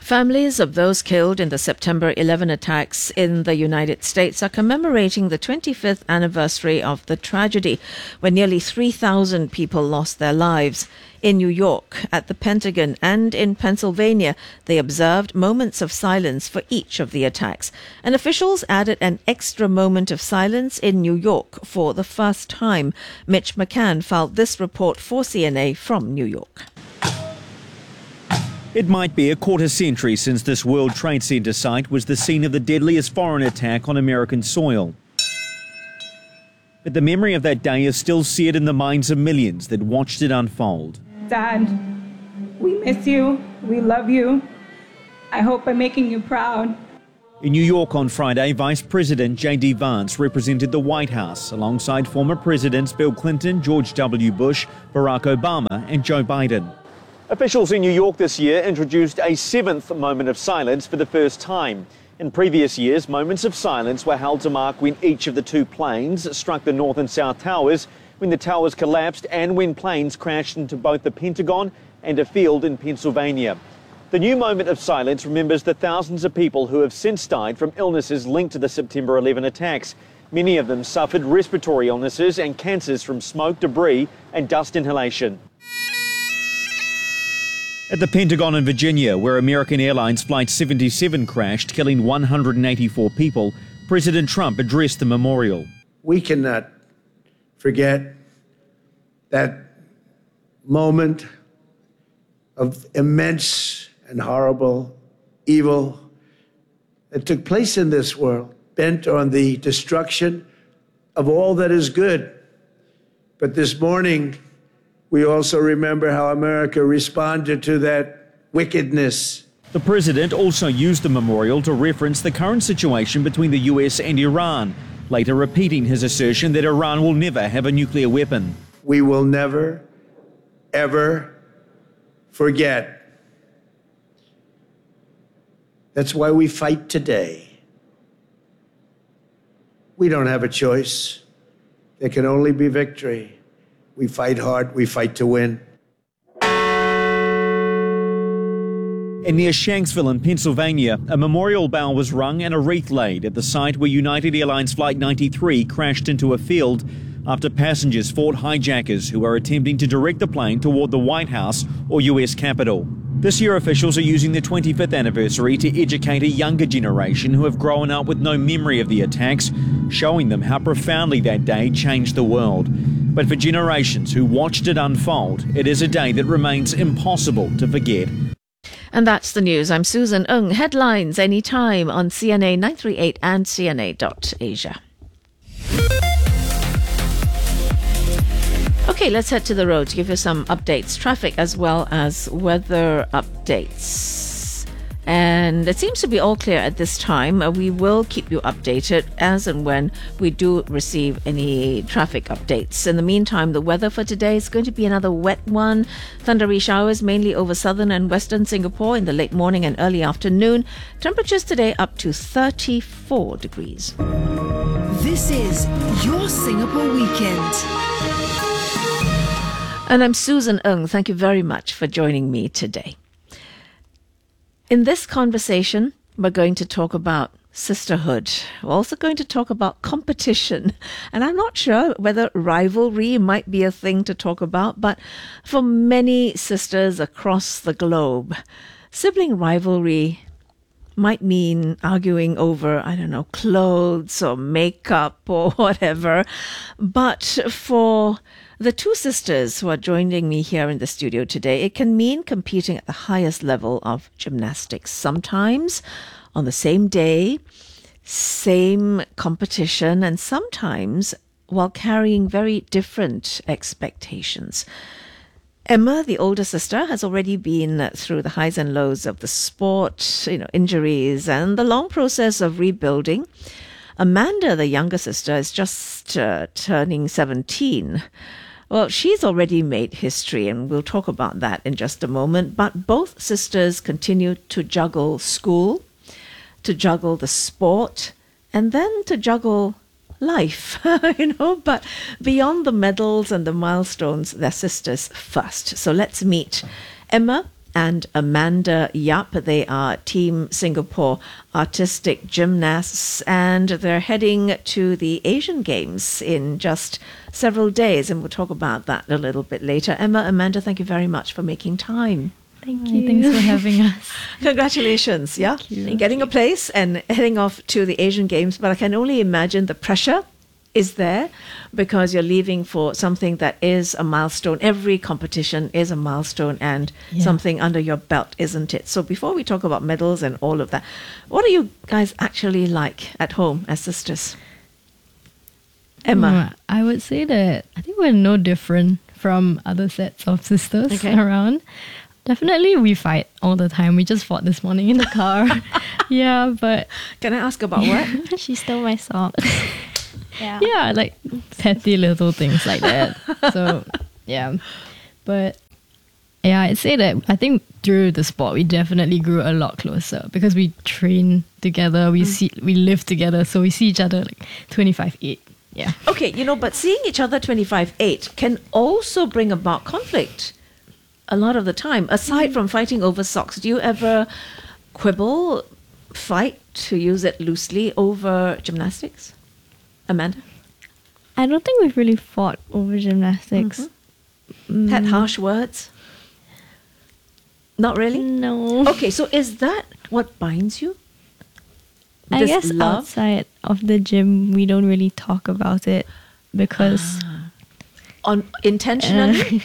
Families of those killed in the September eleventh attacks in the United States are commemorating the twenty-fifth anniversary of the tragedy, when nearly three thousand people lost their lives. In New York, at the Pentagon, and in Pennsylvania, they observed moments of silence for each of the attacks. And officials added an extra moment of silence in New York for the first time. Mitch McCann filed this report for C N A from New York. It might be a quarter century since this World Trade Center site was the scene of the deadliest foreign attack on American soil. But the memory of that day is still seared in the minds of millions that watched it unfold. Dad, we miss you. We love you. I hope I'm making you proud. In New York on Friday, Vice President J D Vance represented the White House alongside former Presidents Bill Clinton, George W. Bush, Barack Obama and Joe Biden. Officials in New York this year introduced a seventh moment of silence for the first time. In previous years, moments of silence were held to mark when each of the two planes struck the North and South Towers, when the towers collapsed, and when planes crashed into both the Pentagon and a field in Pennsylvania. The new moment of silence remembers the thousands of people who have since died from illnesses linked to the September eleventh attacks. Many of them suffered respiratory illnesses and cancers from smoke, debris and dust inhalation. At the Pentagon in Virginia, where American Airlines Flight seventy-seven crashed, killing one hundred eighty-four people, President Trump addressed the memorial. We cannot forget that moment of immense and horrible evil that took place in this world, bent on the destruction of all that is good. But this morning, we also remember how America responded to that wickedness. The president also used the memorial to reference the current situation between the U S and Iran, later repeating his assertion that Iran will never have a nuclear weapon. We will never, ever forget. That's why we fight today. We don't have a choice. There can only be victory. We fight hard, we fight to win. And near Shanksville in Pennsylvania, a memorial bell was rung and a wreath laid at the site where United Airlines Flight ninety-three crashed into a field after passengers fought hijackers who were attempting to direct the plane toward the White House or U S Capitol. This year, officials are using the twenty-fifth anniversary to educate a younger generation who have grown up with no memory of the attacks, showing them how profoundly that day changed the world. But for generations who watched it unfold, it is a day that remains impossible to forget. And that's the news. I'm Susan Ng. Headlines anytime on C N A nine thirty-eight and C N A dot Asia. Okay, let's head to the road to give you some updates, traffic as well as weather updates. And it seems to be all clear at this time. Uh, we will keep you updated as and when we do receive any traffic updates. In the meantime, the weather for today is going to be another wet one. Thundery showers mainly over southern and western Singapore in the late morning and early afternoon. Temperatures today up to thirty-four degrees. This is your Singapore weekend. And I'm Susan Ng. Thank you very much for joining me today. In this conversation, we're going to talk about sisterhood. We're also going to talk about competition. And I'm not sure whether rivalry might be a thing to talk about, but for many sisters across the globe, sibling rivalry might mean arguing over, I don't know, clothes or makeup or whatever. But for the two sisters who are joining me here in the studio today, it can mean competing at the highest level of gymnastics. Sometimes on the same day, same competition, and sometimes while carrying very different expectations. Emma, the older sister, has already been through the highs and lows of the sport, you know, injuries, and the long process of rebuilding. Amanda, the younger sister, is just uh, turning seventeen. Well, she's already made history, and we'll talk about that in just a moment. But both sisters continue to juggle school, to juggle the sport, and then to juggle life, you know, but beyond the medals and the milestones, they're sisters first. So let's meet Emma and Amanda Yap. They are Team Singapore artistic gymnasts, and they're heading to the Asian Games in just several days, and we'll talk about that a little bit later. Emma, Amanda, thank you very much for making time. Thank you. Thanks for having us. Congratulations, yeah? you. In getting a place and heading off to the Asian Games, but I can only imagine the pressure is there because you're leaving for something that is a milestone. Every competition is a milestone and Yeah. something under your belt, isn't it? So before we talk about medals and all of that, what are you guys actually like at home as sisters? Emma? Mm, I would say that I think we're no different from other sets of sisters Okay. around. Definitely we fight all the time. We just fought this morning in the car. Yeah, but... Can I ask about what? She stole my socks. Yeah. Yeah, like petty little things like that. So, yeah. But, yeah, I'd say that I think through the sport, we definitely grew a lot closer because we train together, we see, we live together, so we see each other like twenty-five eight. Yeah. Okay, you know, but seeing each other twenty-five eight can also bring about conflict a lot of the time. Aside from fighting over socks, do you ever quibble, fight, to use it loosely, over gymnastics? Amanda? I don't think we've really fought over gymnastics. Mm-hmm. Had harsh words? Not really? No. Okay, so is that what binds you? I This guess love? outside of the gym, we don't really talk about it because... On intentionally?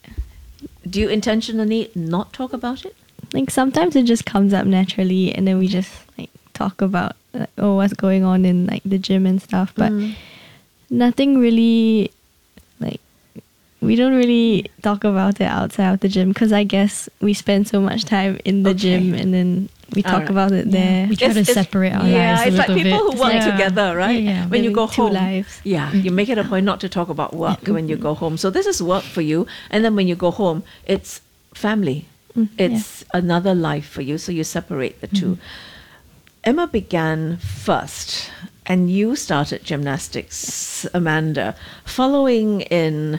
Do you intentionally not talk about it? Like sometimes it just comes up naturally and then we just like talk about like, oh, what's going on in like the gym and stuff, but Mm. nothing really like we don't really talk about it outside of the gym because I guess we spend so much time in the gym and then we talk Alright. about it there. We try to separate our yeah, lives a it's like little people bit. who work Yeah. together, right? Yeah, yeah. When you Living go two home, lives. yeah, you make it a point not to talk about work when you go home. So this is work for you, and then when you go home, it's family. Mm, It's another life for you. So you separate the 2 Emma began first, and you started gymnastics, Amanda, following in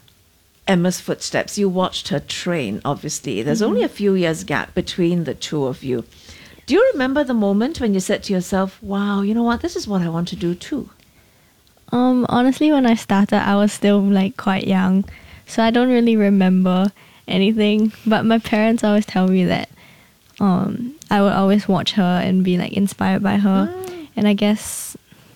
Emma's footsteps. You watched her train, obviously. There's only a few years gap between the two of you. Do you remember the moment when you said to yourself, wow, you know what, this is what I want to do too? Um, honestly, when I started, I was still like quite young, so I don't really remember anything. But my parents always tell me that um, I would always watch her and be like inspired by her, and I guess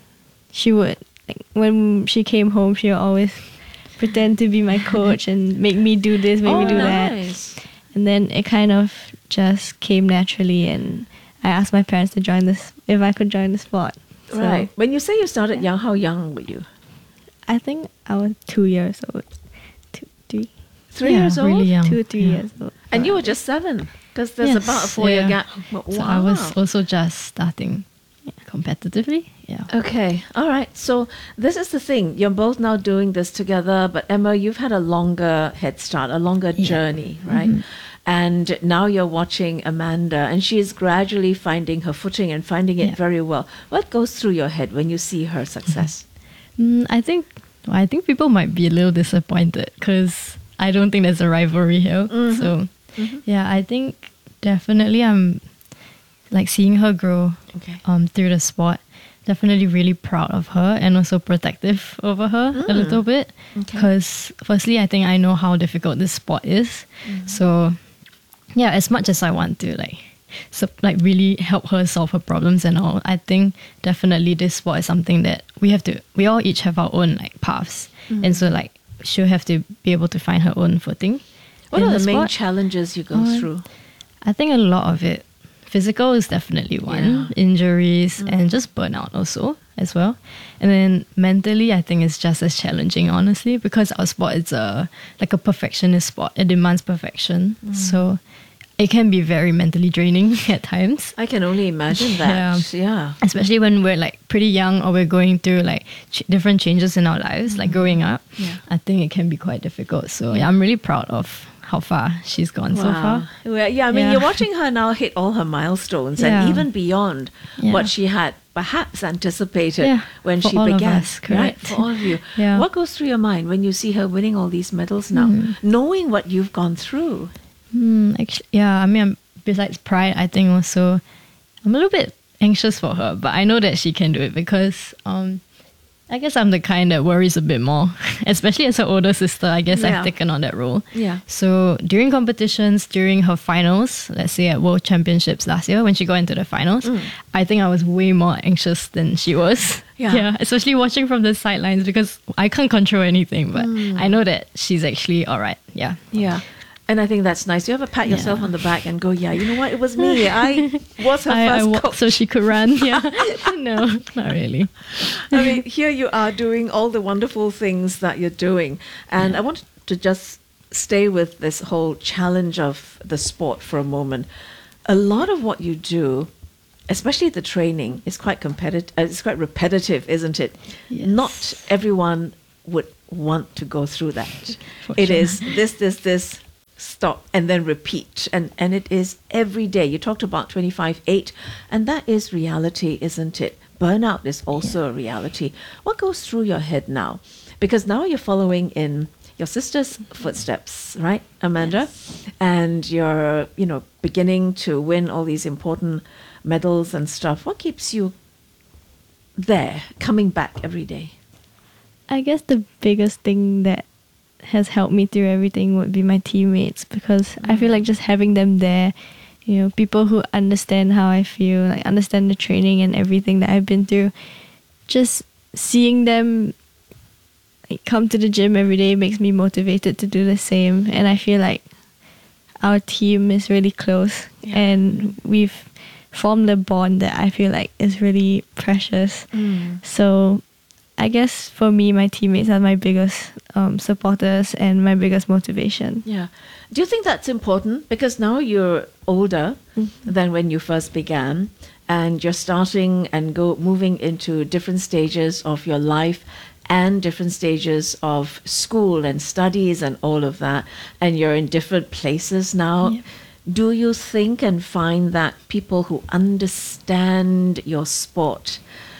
she would like when she came home, she would always pretend to be my coach and make me do this, make me Oh, do nice. that, and then it kind of just came naturally, and I asked my parents to join this if I could join the sport. So, Right. When you say you started young, how young were you? I think I was two years old. Two, three. Three Yeah, years old? really young. Two, three years old. And you were just seven, because there's Yes, about a four-year yeah. gap. Wow. So I was also just starting competitively. Yeah. Okay, all right. So this is the thing. You're both now doing this together, but Emma, you've had a longer head start, a longer journey, right? Mhm. And now you're watching Amanda, and she is gradually finding her footing and finding it very well. What goes through your head when you see her success? Mm, I think well, I think people might be a little disappointed because I don't think there's a rivalry here. Mhm. So Mhm. yeah, I think definitely I'm like seeing her grow Okay. um through the sport. Definitely really proud of her and also protective over her a Mm. little bit Okay. because firstly I think I know how difficult this sport is. So yeah, as much as I want to like so like really help her solve her problems and all, I think definitely this sport is something that we have to we all each have our own like paths. Mm. And so like she'll have to be able to find her own footing. What in are the main sport. challenges you go Uh, through? I think a lot of it. Physical is definitely one. Injuries and just burnout also as well. And then mentally, I think it's just as challenging, honestly, because our sport is a like a perfectionist sport. It demands perfection, Mm. so it can be very mentally draining at times. I can only imagine that. Yeah. Especially when we're like pretty young or we're going through like ch- different changes in our lives, like growing up. Yeah. I think it can be quite difficult. So yeah, I'm really proud of how far she's gone so far. Well, yeah, I mean, Yeah. you're watching her now hit all her milestones Yeah. and even beyond Yeah. what she had perhaps anticipated Yeah, when for she all of began. us, right? correct. For all of you. Yeah. What goes through your mind when you see her winning all these medals now, Mm. knowing what you've gone through? Hmm, actually, yeah, I mean, I'm, besides pride, I think also I'm a little bit anxious for her, but I know that she can do it because um, I guess I'm the kind that worries a bit more, especially as her older sister. I guess Yeah. I've taken on that role. Yeah. So during competitions, during her finals, let's say at World Championships last year, when she got into the finals, Mm. I think I was way more anxious than she was. Yeah. yeah, especially watching from the sidelines because I can't control anything, but Mm. I know that she's actually all right. Yeah. Yeah. And I think that's nice. You ever pat yourself on the back and go, yeah, you know what? It was me. I was her I, I first walked coach. so she could run. Yeah. No, not really. I mean, here you are doing all the wonderful things that you're doing. And I want to just stay with this whole challenge of the sport for a moment. A lot of what you do, especially the training, is quite competitive. Uh, it's quite repetitive, isn't it? Not everyone would want to go through that. For It sure. is this, this, this, stop, and then repeat. And, and it is every day. You talked about twenty-five eight, and that is reality, isn't it? Burnout is also a reality. What goes through your head now? Because now you're following in your sister's footsteps, right, Amanda? And you're, you know, beginning to win all these important medals and stuff. What keeps you there, coming back every day? I guess the biggest thing that has helped me through everything would be my teammates because I feel like just having them there, you know, people who understand how I feel, like understand the training and everything that I've been through, just seeing them like, come to the gym every day makes me motivated to do the same. And I feel like our team is really close and we've formed a bond that I feel like is really precious. Mm. So I guess for me, my teammates are my biggest um, supporters and my biggest motivation. Yeah. Do you think that's important? Because now you're older Mm-hmm. than when you first began, and you're starting and go moving into different stages of your life and different stages of school and studies and all of that, and you're in different places now. Yep. Do you think and find that people who understand your sport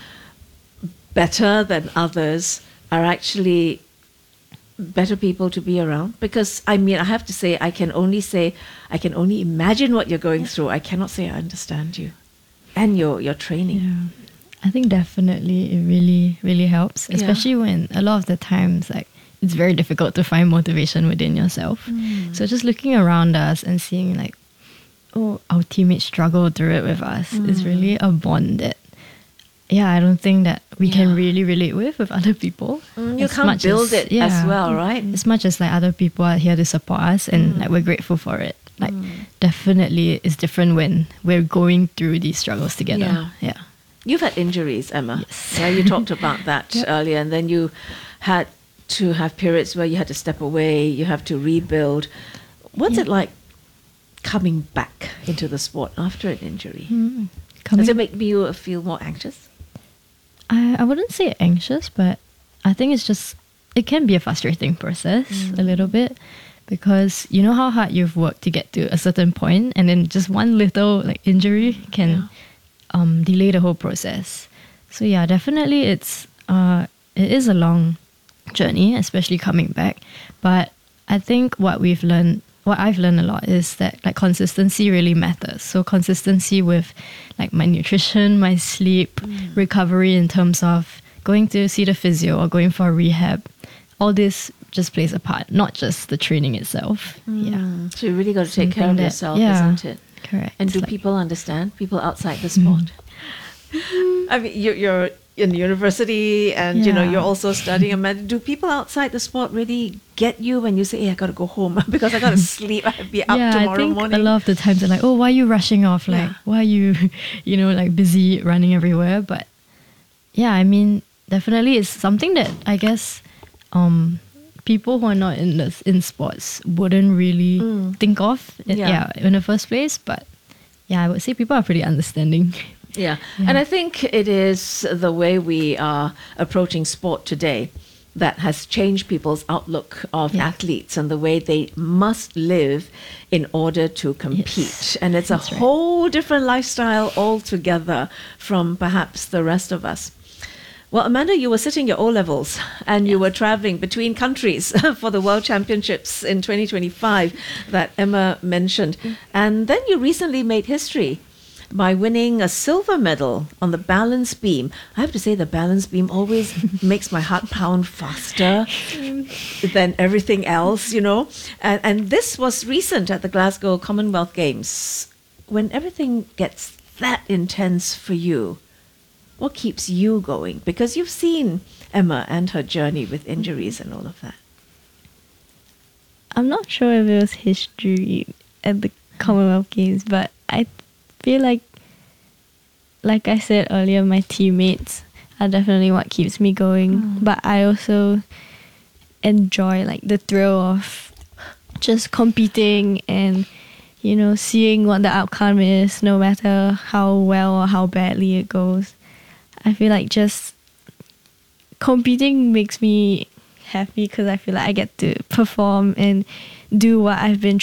better than others are actually better people to be around? Because I mean, I have to say, I can only say, I can only imagine what you're going through. I cannot say I understand you and your your training. Yeah. I think definitely it really, really helps, Yeah. especially when a lot of the times, like, it's very difficult to find motivation within yourself. Mm. So just looking around us and seeing like, oh, our teammates struggle through it with us is Mm. really a bond that, yeah, I don't think that we can really relate with with other people. Mm, you As can't much build it as well, right? As much as like other people are here to support us and Mm. like we're grateful for it. Like definitely it's different when we're going through these struggles together. Yeah. Yeah. You've had injuries, Emma. Yes. Yeah, you talked about that Yep. earlier, and then you had to have periods where you had to step away, you have to rebuild. What's Yep. it like coming back into the sport after an injury? Mm. Does Coming- it make you feel more anxious? I, I wouldn't say anxious, but I think it's just, it can be a frustrating process a little bit because you know how hard you've worked to get to a certain point and then just one little like injury can um, delay the whole process. So yeah, definitely it's, uh, it is a long journey, especially coming back. But I think what we've learned, what I've learned a lot is that like consistency really matters. So consistency with like my nutrition, my sleep, recovery in terms of going to see the physio or going for rehab. All this just plays a part, not just the training itself. Yeah. So you really got to take care of Something that- yourself, yeah, isn't it? Correct. And do Like- people understand? People outside the sport? I mean, you, you're in university and, you know, Yeah. you're also studying. a med- Do people outside the sport really get you when you say, hey, I got to go home because I got to sleep. I have to be up yeah, tomorrow I think morning. a lot of the times they're like, oh, why are you rushing off? Like, Yeah. why are you, you know, like busy running everywhere? But yeah, I mean, definitely it's something that I guess um, people who are not in the, in sports wouldn't really Mm. think of, it, Yeah. yeah. in the first place. But yeah, I would say people are pretty understanding. Yeah. And I think it is the way we are approaching sport today that has changed people's outlook of athletes and the way they must live in order to compete. And it's a That's right. whole different lifestyle altogether from perhaps the rest of us. Well, Amanda, you were sitting your O-levels and you were traveling between countries for the World Championships in twenty twenty-five that Emma mentioned. And then you recently made history by winning a silver medal on the balance beam. I have to say the balance beam always makes my heart pound faster than everything else, you know. And, and this was recent at the Glasgow Commonwealth Games. When everything gets that intense for you, what keeps you going? Because you've seen Emma and her journey with injuries and all of that. I'm not sure if it was history at the Commonwealth Games, but I feel like, like I said earlier, my teammates are definitely what keeps me going. Mm. But I also enjoy like the thrill of just competing and, you know, seeing what the outcome is, no matter how well or how badly it goes. I feel like just competing makes me happy because I feel like I get to perform and do what I've been